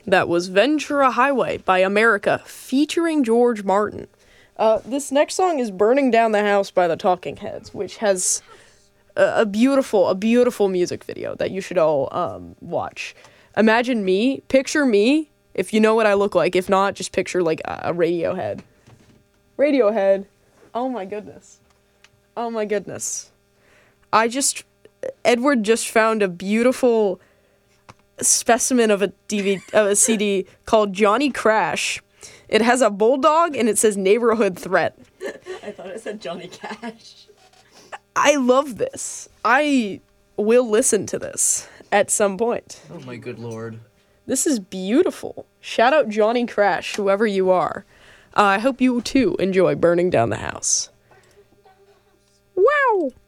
That was Ventura Highway by America, featuring George Martin. This next song is Burning Down the House by the Talking Heads, which has a beautiful music video that you should all watch. Imagine me, picture me, if you know what I look like. If not, just picture like a Radiohead. Radiohead. Oh my goodness. Edward just found a beautiful specimen of a CD called Johnny Crash. It has a bulldog and it says Neighborhood Threat. I thought it said Johnny Cash. I love this. I will listen to this at some point. Oh my good lord. This is beautiful. Shout out Johnny Crash, whoever you are. I hope you too enjoy Burning Down the House. Wow!